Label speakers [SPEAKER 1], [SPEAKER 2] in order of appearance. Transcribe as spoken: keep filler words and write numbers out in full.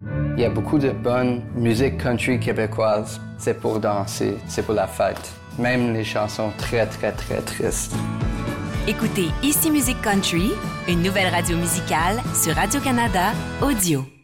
[SPEAKER 1] Il y a beaucoup de bonne musique country québécoise. C'est pour danser, c'est pour la fête. Même les chansons très, très, très tristes.
[SPEAKER 2] Écoutez Ici Musique Country, une nouvelle radio musicale sur Radio-Canada Audio.